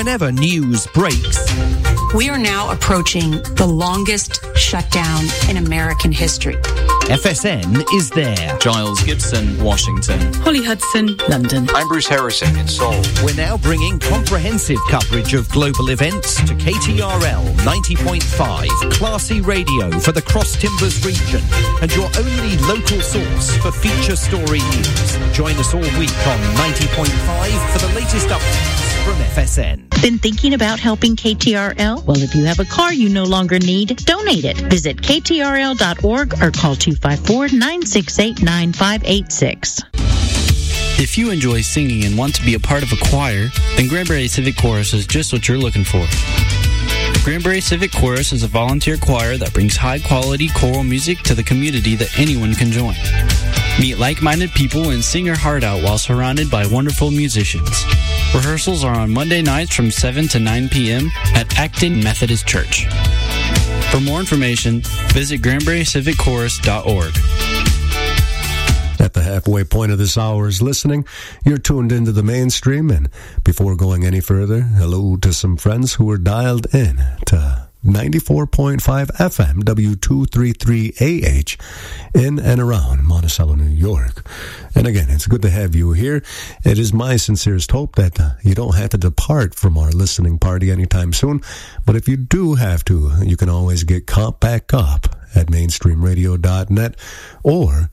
whenever news breaks. We are now approaching the longest shutdown in American history. FSN is there. Giles Gibson, Washington. Holly Hudson, London. I'm Bruce Harrison in Seoul. We're now bringing comprehensive coverage of global events to KTRL 90.5, classy radio for the Cross Timbers region, and your only local source for feature story news. Join us all week on 90.5 for the latest updates from FSN. Been thinking about helping KTRL? Well, if you have a car you no longer need, donate it. Visit ktrl.org or call 254-968-9586. If you enjoy singing and want to be a part of a choir, then Granbury Civic Chorus is just what you're looking for. Granbury Civic Chorus is a volunteer choir that brings high-quality choral music to the community that anyone can join. Meet like-minded people and sing your heart out while surrounded by wonderful musicians. Rehearsals are on Monday nights from 7 to 9 p.m. at Acton Methodist Church. For more information, visit granburycivicchorus.org. At the halfway point of this hour's listening, you're tuned into the mainstream, and before going any further, hello to some friends who are dialed in to 94.5 FM W233AH in and around Monticello, New York. And again, it's good to have you here. It is my sincerest hope that you don't have to depart from our listening party anytime soon. But if you do have to, you can always get caught back up at mainstreamradio.net or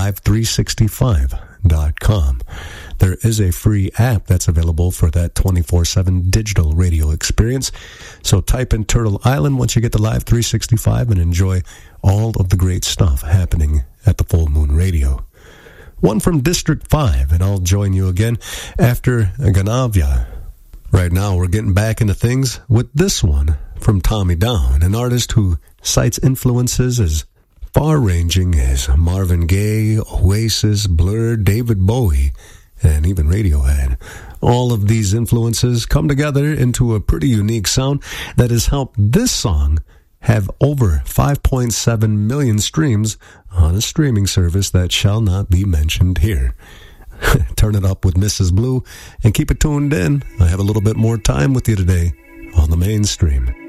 live365.com. There is a free app that's available for that 24/7 digital radio experience. So type in Turtle Island once you get to Live 365 and enjoy all of the great stuff happening at the Full Moon Radio. One from District 5, and I'll join you again after Ganavia. Right now, we're getting back into things with this one from Tommy Down, an artist who cites influences as far-ranging as Marvin Gaye, Oasis, Blur, David Bowie, and even Radiohead. All of these influences come together into a pretty unique sound that has helped this song have over 5.7 million streams on a streaming service that shall not be mentioned here. Turn it up with Mrs. Blue and keep it tuned in. I have a little bit more time with you today on the mainstream.